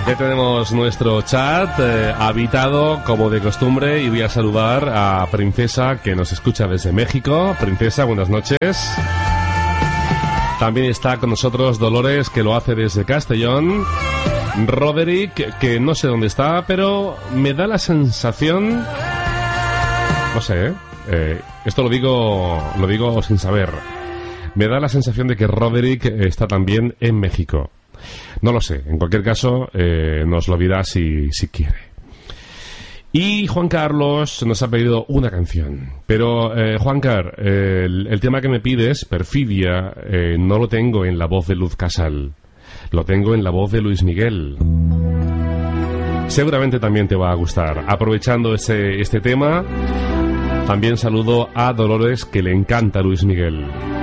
Ya tenemos nuestro chat habitado como de costumbre y voy a saludar a Princesa, que nos escucha desde México. Princesa, buenas noches. También está con nosotros Dolores, que lo hace desde Castellón. Roderick, que no sé dónde está, pero me da la sensación... No sé, esto lo digo sin saber. Me da la sensación de que Roderick está también en México. No lo sé, en cualquier caso, nos lo dirá si quiere. Y Juan Carlos nos ha pedido una canción. Pero, Juan Carlos, el tema que me pides, Perfidia, no lo tengo en la voz de Luz Casal. Lo tengo en la voz de Luis Miguel. Seguramente también te va a gustar. Aprovechando este tema, también saludo a Dolores, que le encanta Luis Miguel.